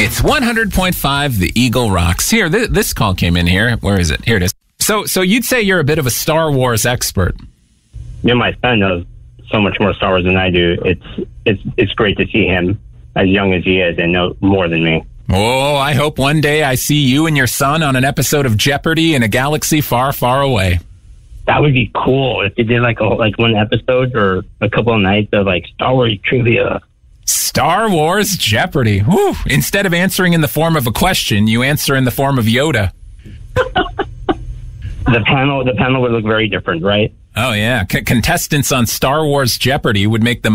It's 100.5 The Eagle Rocks. Here, this call came in here. Where is it? Here it is. So you'd say you're a bit of a Star Wars expert. Yeah, my son knows so much more Star Wars than I do. It's great to see him as young as he is and know more than me. Oh, I hope one day I see you and your son on an episode of Jeopardy in a galaxy far, far away. That would be cool if they did like one episode or a couple of nights of like Star Wars trivia. Star Wars Jeopardy. Whew. Instead of answering in the form of a question, you answer in the form of Yoda. The panel would look very different, right? Oh, yeah. Contestants on Star Wars Jeopardy would make the